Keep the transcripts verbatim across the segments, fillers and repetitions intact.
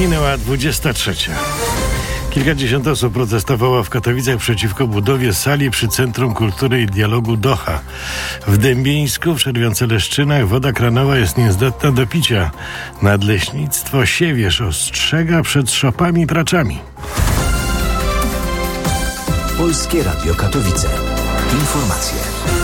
Minęła dwudziesta trzecia. Kilkadziesiąt osób protestowało w Katowicach przeciwko budowie sali przy Centrum Kultury i Dialogu Doha. W Dębieńsku, w Czerwionce-Leszczynach woda kranowa jest niezdatna do picia. Nadleśnictwo Siewierz ostrzega przed szopami praczami. Polskie Radio Katowice. Informacje.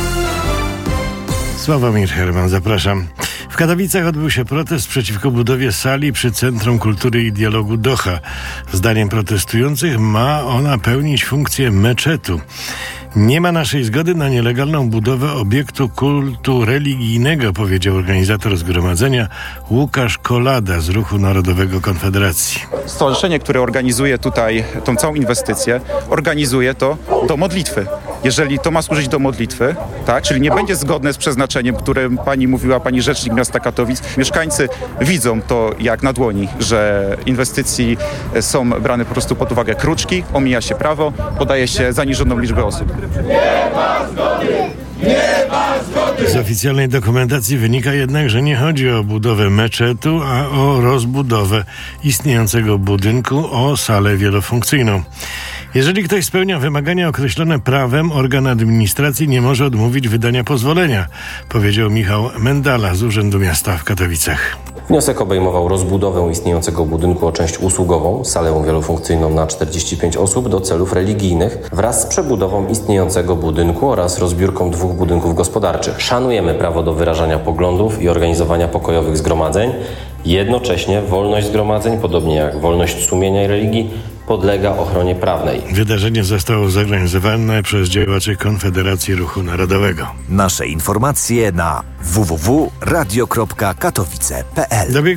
Sławomir Herman, zapraszam. W Katowicach odbył się protest przeciwko budowie sali przy Centrum Kultury i Dialogu Doha. Zdaniem protestujących ma ona pełnić funkcję meczetu. Nie ma naszej zgody na nielegalną budowę obiektu kultu religijnego, powiedział organizator zgromadzenia Łukasz Kolada z Ruchu Narodowego Konfederacji. Stowarzyszenie, które organizuje tutaj tą całą inwestycję, organizuje to do modlitwy. Jeżeli to ma służyć do modlitwy, tak, czyli nie będzie zgodne z przeznaczeniem, którym pani mówiła, pani rzecznik miasta Katowic, mieszkańcy widzą to jak na dłoni, że inwestycji są brane po prostu pod uwagę kruczki, omija się prawo, podaje się zaniżoną liczbę osób. Nie ma zgody! Nie ma zgody! Z oficjalnej dokumentacji wynika jednak, że nie chodzi o budowę meczetu, a o rozbudowę istniejącego budynku o salę wielofunkcyjną. Jeżeli ktoś spełnia wymagania określone prawem, organ administracji nie może odmówić wydania pozwolenia, powiedział Michał Mendala z Urzędu Miasta w Katowicach. Wniosek obejmował rozbudowę istniejącego budynku o część usługową, salę wielofunkcyjną na czterdzieści pięć osób do celów religijnych wraz z przebudową istniejącego budynku oraz rozbiórką dwóch budynków gospodarczych. Szanujemy prawo do wyrażania poglądów i organizowania pokojowych zgromadzeń. Jednocześnie wolność zgromadzeń, podobnie jak wolność sumienia i religii, podlega ochronie prawnej. Wydarzenie zostało zorganizowane przez działaczy Konfederacji Ruchu Narodowego. Nasze informacje na w w w kropka radio kropka katowice kropka p l.